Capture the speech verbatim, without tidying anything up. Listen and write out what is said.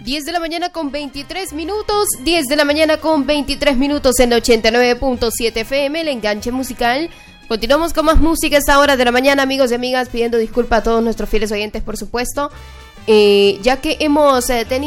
diez de la mañana con veintitrés minutos, diez de la mañana con veintitrés minutos en ochenta y nueve punto siete F M, el enganche musical. Continuamos con más música a esta hora de la mañana, amigos y amigas, pidiendo disculpas a todos nuestros fieles oyentes, por supuesto, eh, ya que hemos eh, tenido